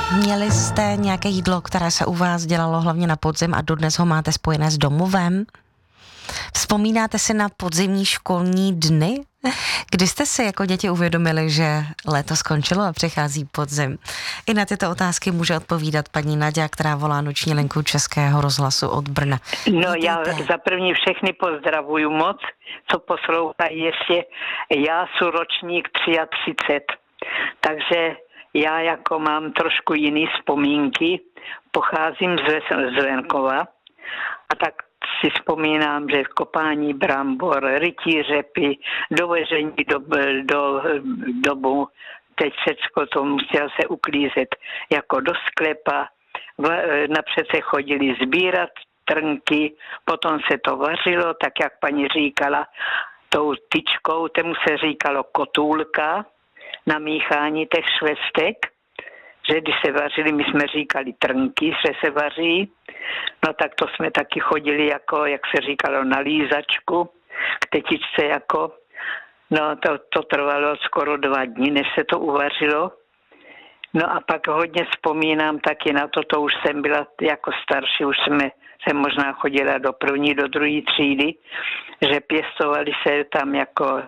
Měli jste nějaké jídlo, které se u vás dělalo hlavně na podzim a dodnes ho máte spojené s domovem? Vzpomínáte si na podzimní školní dny, kdy jste si jako děti uvědomili, že léto skončilo a přichází podzim? I na tyto otázky může odpovídat paní Naďa, která volá noční linku Českého rozhlasu od Brna. No, já za první všechny pozdravuju moc, co poslouchají ještě. Já jsem ročník 33, takže já jako mám trošku jiný vzpomínky, pocházím z venkova a tak si vzpomínám, že kopání brambor, rytí řepy, dovežení do dobu, teď všecko to musel se uklízet jako do sklepa, napřed se chodili sbírat trnky, potom se to vařilo, tak jak paní říkala, tou tyčkou, tomu se říkalo kotůlka, na míchání těch švestek, že když se vařili, my jsme říkali trnky, že se vaří, no tak to jsme taky chodili jako, jak se říkalo, na lízačku, k tetičce jako, no to trvalo skoro 2 dny, než se to uvařilo. No a pak hodně vzpomínám taky na to už jsem byla jako starší, už jsem možná chodila do 1., do 2. třídy, že pěstovali se tam jako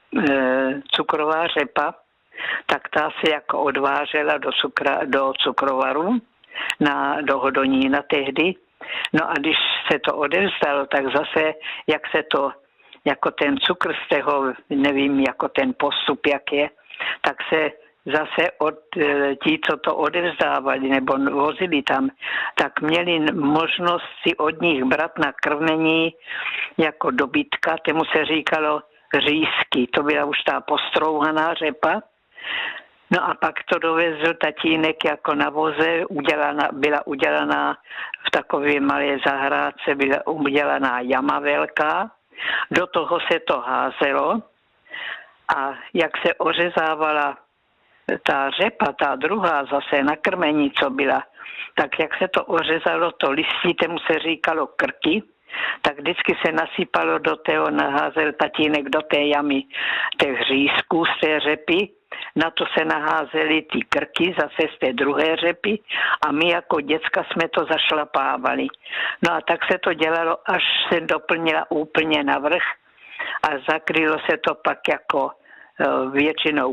cukrová řepa, tak ta se jako odvážela do cukrovaru, do Hodonína tehdy. No a když se to odevzdalo, tak zase, jak se to, jako ten cukr z toho, nevím, jako ten postup, jak je, tak se zase ti, co to odevzdávali nebo vozili tam, tak měli možnost si od nich brát na krmení jako dobytka, tomu se říkalo řízky, to byla už ta postrouhaná řepa. No a pak to dovezl tatínek jako na voze, byla udělaná v takové malé zahrádce, byla udělaná jama velká, do toho se to házelo a jak se ořezávala ta řepa, ta druhá zase na krmení, co byla, tak jak se to ořezalo, to listí, tomu se říkalo krky, tak vždycky se nasypalo do toho, naházel tatínek do té jamy těch řízků z té řepy, na to se naházely ty krky zase z té druhé řepy a my jako děcka jsme to zašlapávali. No a tak se to dělalo, až se doplnila úplně na vrch a zakrylo se to pak jako většinou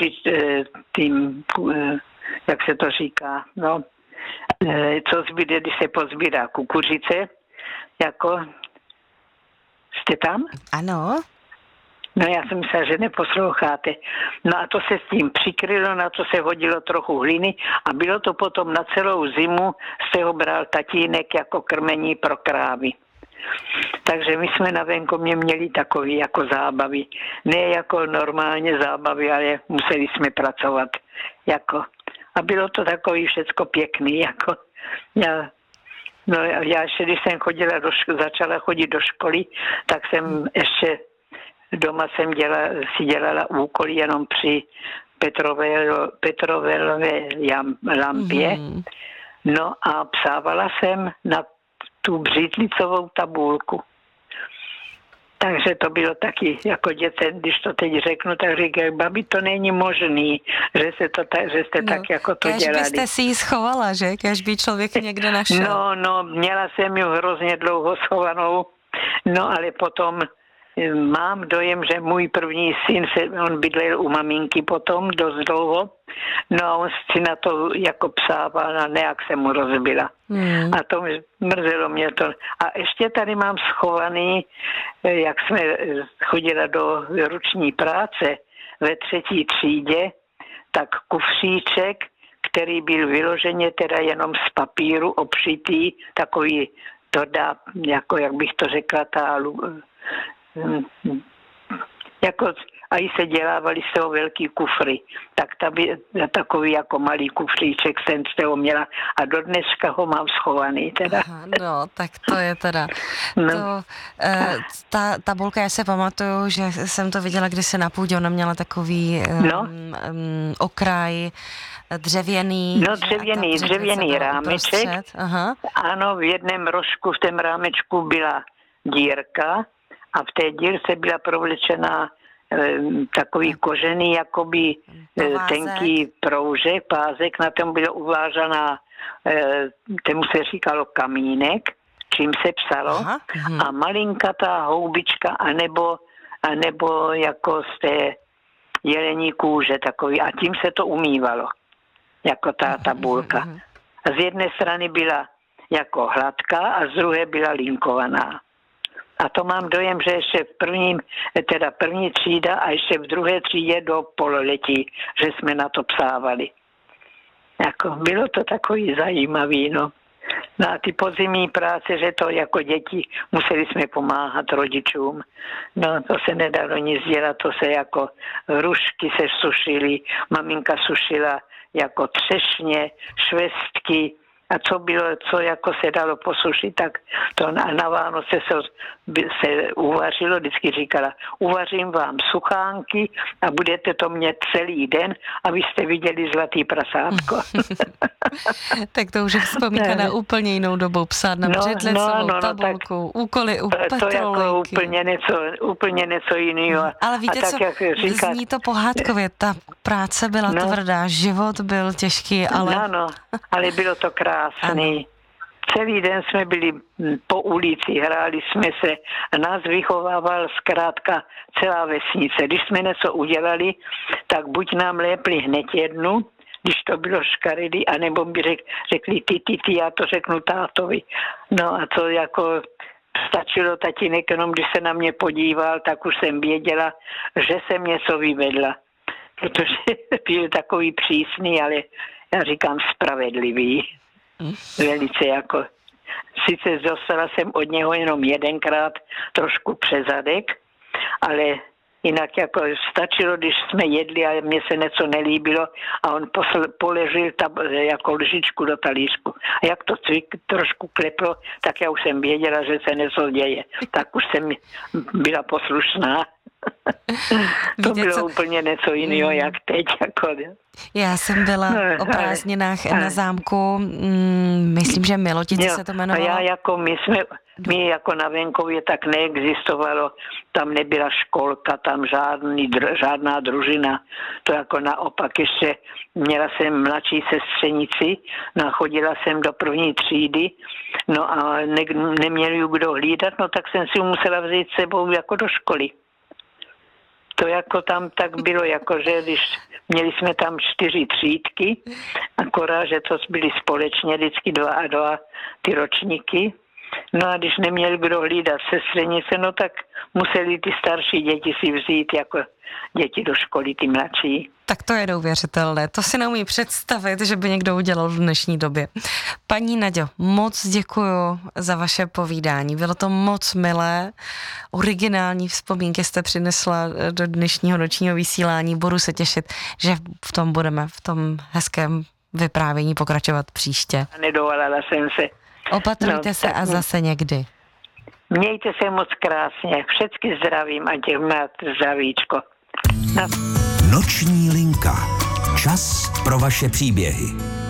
tím, jak se to říká, no, co zbyde, když se pozbírá kukuřice, jako, jste tam? Ano. No já jsem myslela, že neposloucháte. No a to se s tím přikrylo, na to se hodilo trochu hliny a bylo to potom na celou zimu, z toho bral tatínek jako krmení pro krávy. Takže my jsme na venkovně měli takové jako zábavy. Ne jako normálně zábavy, ale museli jsme pracovat. Jako. A bylo to takový všecko pěkný. Jako. Já ještě, když jsem začala chodit do školy, tak jsem ještě doma si dělala úkoly jenom při Petrovelové lampě. No a psávala jsem na tu břidlicovou tabulku. Takže to bylo taky, jako děti, když to teď řeknu, tak říkají, babi, to není možný, že jste tak jako to dělali. Kéž byste si ji schovala, že? Kéž by člověk někde našel. No, měla jsem ji hrozně dlouho schovanou, no ale potom mám dojem, že můj první syn, on bydlel u maminky potom dost dlouho, no a on si na to jako psával a nějak se mu rozbila. A to mrzelo mě to. A ještě tady mám schovaný, jak jsme chodili do ruční práce ve 3. třídě, tak kufříček, který byl vyloženě teda jenom z papíru obšitý, takový, to dá, jako jak bych to řekla, jako a i se dělávali z toho velký kufry. Tak takový jako malý kufříček jsem z toho měla a do dneška ho mám schovaný teda. Aha, no, tak to je teda. No. Ta tabulka, já se pamatuju, že jsem to viděla kdysi na půdě, ona měla takový okraj dřevěný. No dřevěný rámeček. Aha. Ano, v jednom rožku v tom rámečku byla dírka a v té dírce byla provlečená takový kožený, jakoby tenký proužek, pázek, na tom bylo uvážaná, tomu se říkalo kamínek, čím se psalo, a malinkatá houbička, anebo jako z té jelení kůže takový, a tím se to umývalo, jako ta tabulka. A z jedné strany byla jako hladká a z druhé byla linkovaná. A to mám dojem, že ještě první třída a ještě v druhé třídě do pololetí, že jsme na to psávali. Jako, bylo to takový zajímavý, no. No a ty podzimní práce, že to jako děti museli jsme pomáhat rodičům. No to se nedalo nic dělat, to se jako rušky se sušily, maminka sušila jako třešně, švestky, a co jako se dalo posušit, tak to na Vánoce se uvařilo, vždycky říkala, uvařím vám suchánky a budete to mít celý den, abyste viděli zlatý prasátko. Tak to už je vzpomínka na úplně jinou dobu, psát na břidlicovou tabulku, úkoly u petrolejky. To jako úplně něco jiného. Ale víte co, zní to pohádkově, ta práce byla tvrdá, život byl těžký, ale... No, ale bylo to krásný. Ano. Celý den jsme byli po ulici, hráli jsme se a nás vychovával zkrátka celá vesnice. Když jsme něco udělali, tak buď nám lépli hned jednu, když to bylo škaredý, anebo by řekli ty, já to řeknu tátovi. No a to jako stačilo tatínek, jenom když se na mě podíval, tak už jsem věděla, že jsem něco vyvedla. Protože byl takový přísný, ale já říkám spravedlivý. Velice jako, sice dostala jsem od něho jenom jedenkrát trošku přes zadek, ale jinak jako stačilo, když jsme jedli a mně se něco nelíbilo a on položil jako lžičku do talířku. A jak to trošku kleplo, tak já už jsem věděla, že se něco děje. Tak už jsem byla poslušná. To bylo úplně něco jiného, jak teď. Jako, já jsem byla o prázdninách na zámku, myslím, že Milotice se to jmenovalo. A já jako my jako na venkově tak neexistovalo, tam nebyla školka, tam žádná družina. To jako naopak ještě měla jsem mladší sestřenici, chodila jsem do první třídy, no a neměl ju kdo hlídat, no tak jsem si ju musela vzít sebou jako do školy. To jako tam tak bylo, jako že když měli jsme tam 4 třídky, akorát, že to byly společně vždycky 2 a 2 ty ročníky. No a když neměl kdo hlídat sestřenice, no tak museli ty starší děti si vzít jako děti do školy, ty mladší. Tak to je neuvěřitelné. To si neumí představit, že by někdo udělal v dnešní době. Paní Naďo, moc děkuju za vaše povídání. Bylo to moc milé. Originální vzpomínky jste přinesla do dnešního nočního vysílání. Budu se těšit, že v tom budeme, v tom hezkém vyprávění pokračovat příště. Nedovolala jsem se. Opatrujte se a zase někdy. Mějte se moc krásně. Všetky zdravím a těch máte zdravíčko. Noční linka. Čas pro vaše příběhy.